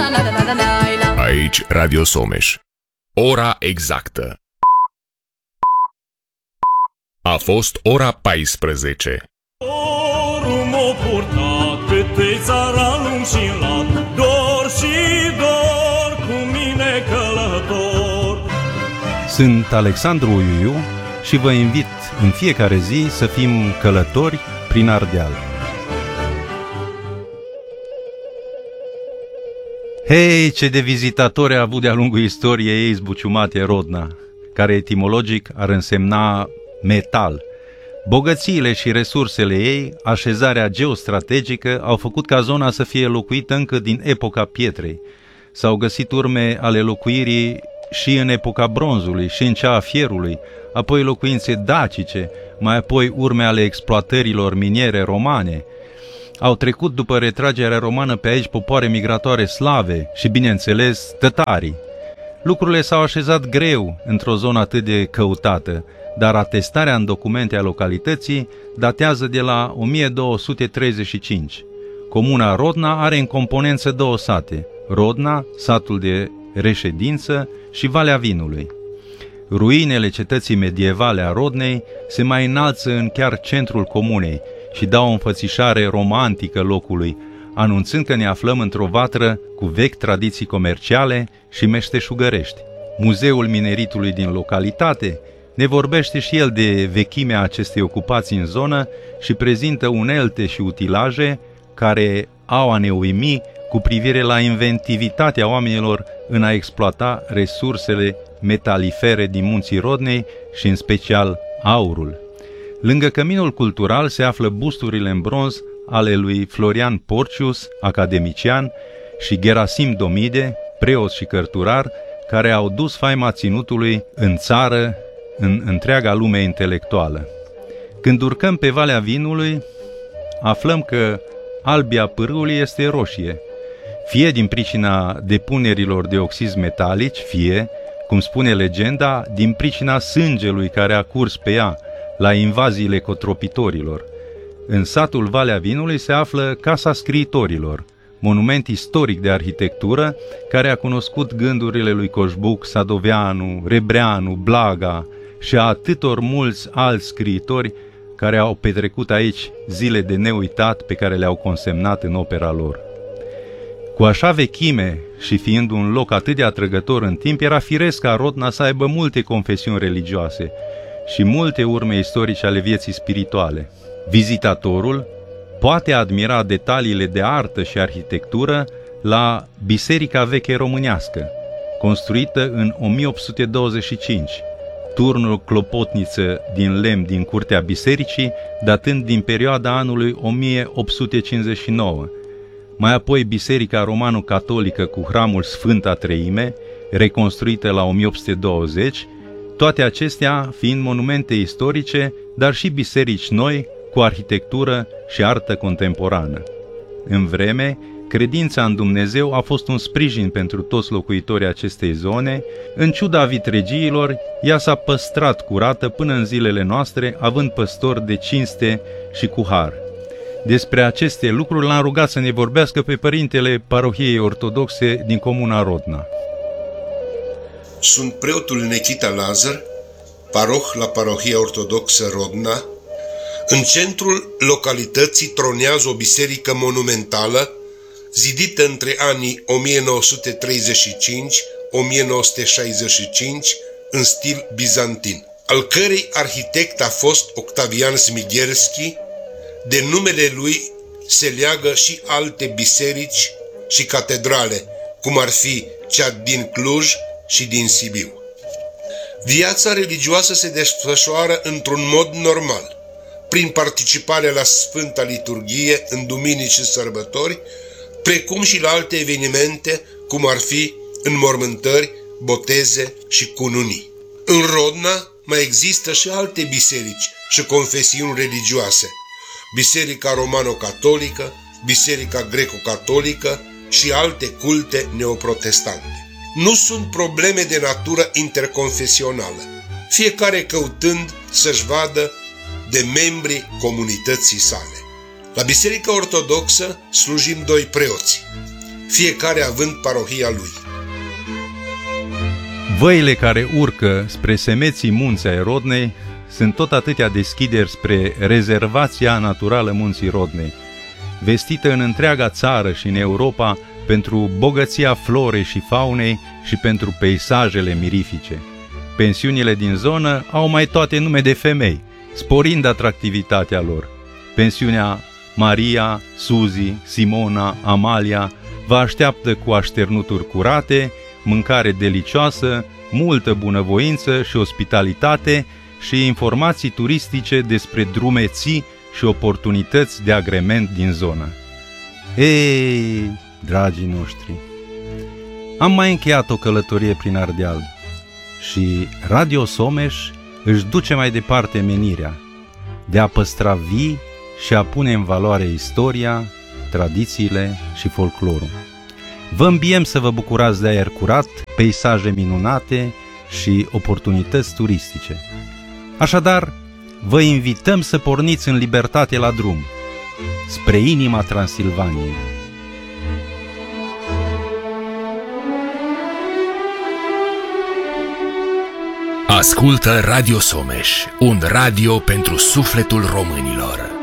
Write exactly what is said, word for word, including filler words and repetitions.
Aici Radio Someș. Ora exactă. A fost ora paisprezece. Dorul m-a purtat pe tei țara lung și lat, dor și dor cu mine călător. Sunt Alexandru Uiu și vă invit în fiecare zi să fim călători prin Ardeal. Hei, ce de vizitatori a avut de-a lungul istoriei ei zbuciumate Rodna, care etimologic ar însemna metal. Bogățiile și resursele ei, așezarea geostrategică, au făcut ca zona să fie locuită încă din epoca pietrei. S-au găsit urme ale locuirii și în epoca bronzului și în cea a fierului, apoi locuințe dacice, mai apoi urme ale exploatărilor miniere romane. Au trecut după retragerea romană pe aici popoare migratoare slave și, bineînțeles, tătarii. Lucrurile s-au așezat greu într-o zonă atât de căutată, dar atestarea în documente a localității datează de la o mie două sute treizeci și cinci. Comuna Rodna are în componență două sate, Rodna, satul de reședință, și Valea Vinului. Ruinele cetății medievale a Rodnei se mai înalță în chiar centrul comunei și dau o înfățișare romantică locului, anunțând că ne aflăm într-o vatră cu vechi tradiții comerciale și meșteșugărești. Muzeul mineritului din localitate ne vorbește și el de vechimea acestei ocupații în zonă și prezintă unelte și utilaje care au a ne uimi cu privire la inventivitatea oamenilor în a exploata resursele metalifere din munții Rodnei și în special aurul. Lângă căminul cultural se află busturile în bronz ale lui Florian Porcius, academician, și Gerasim Domide, preot și cărturar, care au dus faima ținutului în țară, în întreaga lume intelectuală. Când urcăm pe Valea Vinului, aflăm că albia pârâului este roșie, fie din pricina depunerilor de oxizi metalici, fie, cum spune legenda, din pricina sângelui care a curs pe ea la invaziile cotropitorilor. În satul Valea Vinului se află Casa Scriitorilor, monument istoric de arhitectură care a cunoscut gândurile lui Coșbuc, Sadoveanu, Rebreanu, Blaga și a atâtor mulți alți scriitori care au petrecut aici zile de neuitat pe care le-au consemnat în opera lor. Cu așa vechime și fiind un loc atât de atrăgător în timp, era firesc ca Rodna să aibă multe confesiuni religioase și multe urme istorice ale vieții spirituale. Vizitatorul poate admira detaliile de artă și arhitectură la Biserica Veche Românească, construită în o mie opt sute douăzeci și cinci, turnul clopotniță din lemn din curtea bisericii, datând din perioada anului o mie opt sute cincizeci și nouă, mai apoi Biserica Romano-Catolică cu hramul Sfânta Treime, reconstruită la o mie opt sute douăzeci, toate acestea fiind monumente istorice, dar și biserici noi, cu arhitectură și artă contemporană. În vreme, credința în Dumnezeu a fost un sprijin pentru toți locuitorii acestei zone. În ciuda vitregiilor, ea s-a păstrat curată până în zilele noastre, având păstori de cinste și cu har. Despre aceste lucruri l-am rugat să ne vorbească pe părintele parohiei ortodoxe din comuna Rodna. Sunt preotul Nechita Lazar, paroh la parohia ortodoxă Rodna. În centrul localității tronează o biserică monumentală, zidită între anii o mie nouă sute treizeci și cinci - o mie nouă sute șaizeci și cinci, în stil bizantin, al cărei arhitect a fost Octavian Smigherski. De numele lui se leagă și alte biserici și catedrale, cum ar fi cea din Cluj și din Sibiu. Viața religioasă se desfășoară într-un mod normal, prin participarea la Sfânta Liturghie în duminici și sărbători, precum și la alte evenimente, cum ar fi înmormântări, boteze și cununii. În Rodna mai există și alte biserici și confesiuni religioase: Biserica Romano-Catolică, Biserica Greco-Catolică și alte culte neoprotestante. Nu sunt probleme de natură interconfesională, fiecare căutând să-și vadă de membrii comunității sale. La Biserica Ortodoxă slujim doi preoți. fiecare având parohia lui. Văile care urcă spre semeții munți ai Rodnei sunt tot atâtea deschideri spre rezervația naturală Munții Rodnei, vestită în întreaga țară și în Europa pentru bogăția florei și faunei și pentru peisajele mirifice. Pensiunile din zonă au mai toate nume de femei, sporind atractivitatea lor. Pensiunea Maria, Suzi, Simona, Amalia vă așteaptă cu așternuturi curate, mâncare delicioasă, multă bunăvoință și ospitalitate și informații turistice despre drumeții și oportunități de agrement din zonă. Ei, dragii noștri, am mai încheiat o călătorie prin Ardeal și Radio Someș își duce mai departe menirea de a păstra vii și a pune în valoare istoria, tradițiile și folclorul. Vă îmbiem să vă bucurați de aer curat, peisaje minunate și oportunități turistice. Așadar, vă invităm să porniți în libertate la drum, spre inima Transilvaniei. Ascultă Radio Someș, un radio pentru sufletul românilor.